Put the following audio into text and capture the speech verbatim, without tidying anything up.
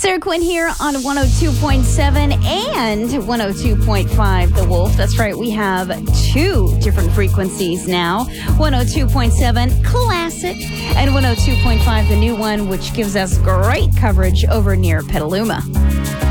Sarah Quinn here on one oh two point seven and one oh two point five The Wolf. That's right, we have two different frequencies now. one oh two point seven Classic and one oh two point five the new one, which gives us great coverage over near Petaluma.